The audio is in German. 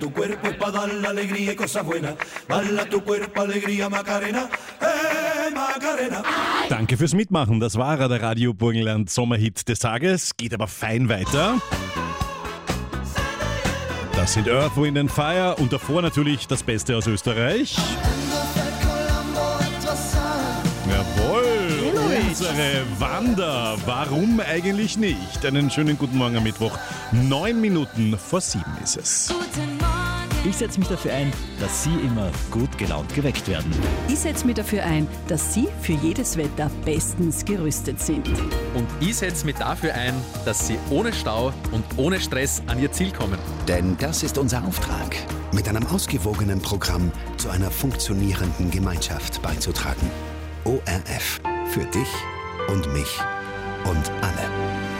Tu cuerpo es para dar la alegría y cosas buenas. Bala tu cuerpo, alegría, Macarena. Macarena. Danke fürs Mitmachen. Das war er, der Radio Burgenland Sommerhit des Tages. Geht aber fein weiter. Das sind Earth, Wind and Fire und davor natürlich das Beste aus Österreich. Jawohl, unsere Wanda. Warum eigentlich nicht? Einen schönen guten Morgen am Mittwoch. 9 Minuten vor 7 ist es. Ich setze mich dafür ein, dass Sie immer gut gelaunt geweckt werden. Ich setze mich dafür ein, dass Sie für jedes Wetter bestens gerüstet sind. Und ich setze mich dafür ein, dass Sie ohne Stau und ohne Stress an Ihr Ziel kommen. Denn das ist unser Auftrag, mit einem ausgewogenen Programm zu einer funktionierenden Gemeinschaft beizutragen. ORF. Für dich und mich und alle.